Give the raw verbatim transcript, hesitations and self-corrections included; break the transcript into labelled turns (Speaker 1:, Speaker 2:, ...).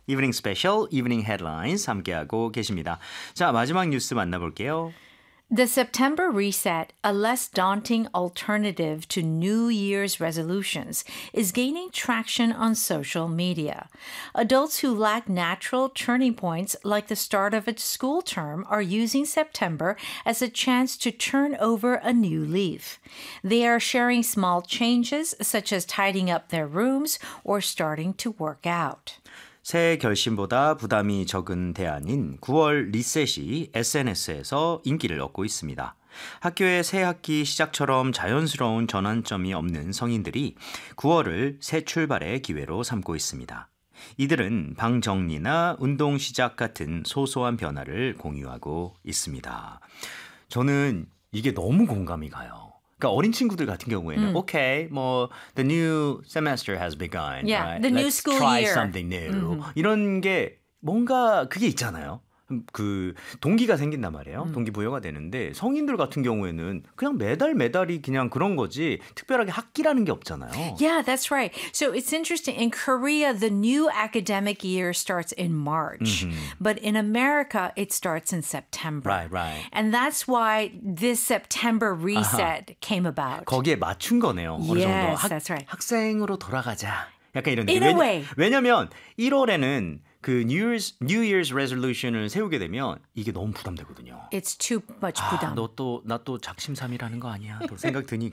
Speaker 1: Evening Special, Evening Headlines 함께하고 계십니다. 자, 마지막 뉴스 만나볼게요.
Speaker 2: The September reset, a less daunting alternative to New Year's resolutions, is gaining traction on social media. Adults who lack natural turning points like the start of a school term are using September as a chance to turn over a new leaf. They are sharing small changes such as tidying up their rooms or starting to work out.
Speaker 1: 새해 결심보다 부담이 적은 대안인 구월 리셋이 에스엔에스에서 인기를 얻고 있습니다. 학교의 새 학기 시작처럼 자연스러운 전환점이 없는 성인들이 구월을 새 출발의 기회로 삼고 있습니다. 이들은 방 정리나 운동 시작 같은 소소한 변화를 공유하고 있습니다. 저는 이게 너무 공감이 가요. 그러니까 어린 친구들 같은 경우에는
Speaker 2: 음.
Speaker 1: okay, 뭐 the new semester has begun.
Speaker 2: Yeah,
Speaker 1: right?
Speaker 2: the new
Speaker 1: Let's
Speaker 2: school
Speaker 1: try
Speaker 2: year.
Speaker 1: something new.
Speaker 2: 음.
Speaker 1: 이런 게 뭔가 그게 있잖아요. 그 동기가 생긴단 말이에요.
Speaker 2: 음.
Speaker 1: 동기부여가 되는데 성인들 같은 경우에는 그냥 매달 매달이 그냥 그런 거지 특별하게 학기라는 게 없잖아요.
Speaker 2: Yeah, that's right. So it's interesting. In Korea, the new academic year starts in March,
Speaker 1: Mm-hmm.
Speaker 2: but in America, it starts in September.
Speaker 1: Right, right.
Speaker 2: And that's why this September reset came about.
Speaker 1: 거기에 맞춘 거네요. 어느
Speaker 2: Yes,
Speaker 1: 정도. 학,
Speaker 2: that's right.
Speaker 1: 학생으로 돌아가자. 약간 이런
Speaker 2: In
Speaker 1: 느낌.
Speaker 2: a way.
Speaker 1: 왜냐면 일월에는 그 New Year's, New Year's resolution을 세우게 되면 이게 너무 부담되거든요.
Speaker 2: It's too much
Speaker 1: 아,
Speaker 2: 부담.
Speaker 1: 너 또 나 또 작심삼일하는 거 아니야? 또 생각 드니까